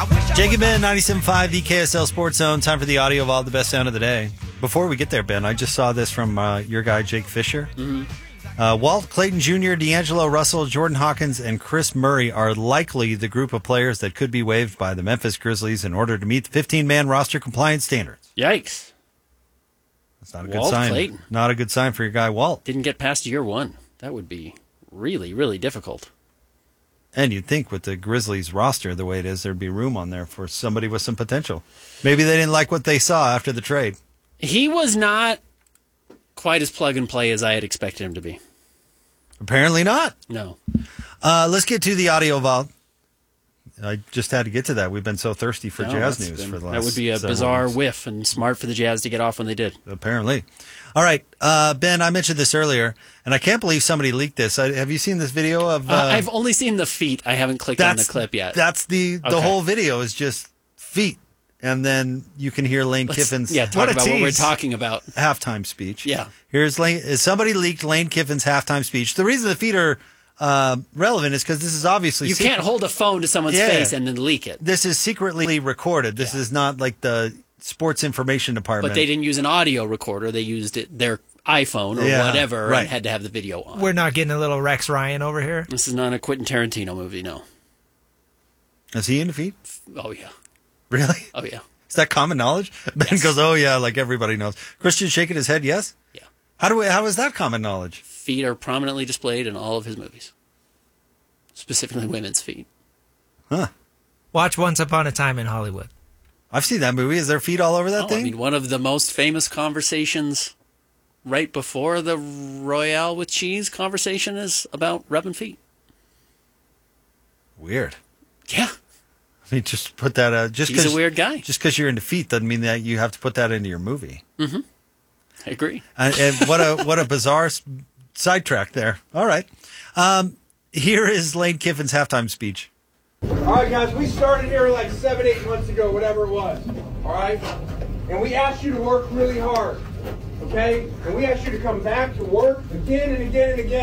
Jacob Ben, 97.5, the KSL Sports Zone. Time for the audio of all the best sound of the day. Before we get there, Ben, I just saw this from your guy, Jake Fisher. Mm-hmm. Walt Clayton Jr., D'Angelo Russell, Jordan Hawkins, and Chris Murray are likely the group of players that could be waived by the Memphis Grizzlies in order to meet the 15-man roster compliance standards. Yikes. That's not a good sign. Clayton. Not a good sign for your guy, Walt. Didn't get past year one. That would be really, really difficult. And you'd think with the Grizzlies roster the way it is, there'd be room on there for somebody with some potential. Maybe they didn't like what they saw after the trade. He was not quite as plug and play as I had expected him to be. Apparently not. No. Let's get to the audio vault. I just had to get to that. We've been so thirsty for Jazz news for the last That would be a bizarre whiff and smart for the Jazz to get off when they did. Apparently. All right, Ben, I mentioned this earlier, and I can't believe somebody leaked this. Have you seen this video of... I've only seen the feet. I haven't clicked on the clip yet. That's the whole video is just feet. And then you can hear Lane Kiffin's... Yeah, talk about what we're talking about. Halftime speech. Yeah. Here's Lane... Somebody leaked Lane Kiffin's halftime speech. The reason the feet are relevant is because this is obviously... You can't hold a phone to someone's face and then leak it. This is secretly recorded. This is not like the sports information department. But they didn't use an audio recorder. They used their iPhone or whatever and had to have the video on. We're not getting a little Rex Ryan over here. This is not a Quentin Tarantino movie, no. Is he in the feet? Oh, yeah. Really? Oh, yeah. Is that common knowledge? Ben goes, oh, yeah, like everybody knows. Christian shaking his head, yes? Yeah. How is that common knowledge? Feet are prominently displayed in all of his movies. Specifically women's feet. Huh. Watch Once Upon a Time in Hollywood. I've seen that movie. Is there feet all over that thing? I mean, one of the most famous conversations right before the Royale with cheese conversation is about rubbing feet. Weird. Yeah. I mean, just put that... He's a weird guy. Just because you're into feet doesn't mean that you have to put that into your movie. Mm-hmm. I agree. And what a bizarre sidetrack there. All right. Here is Lane Kiffin's halftime speech. All right, guys, we started here like 7-8 months ago, whatever it was. All right? And we asked you to work really hard. Okay? And we asked you to come back to work again and again and again.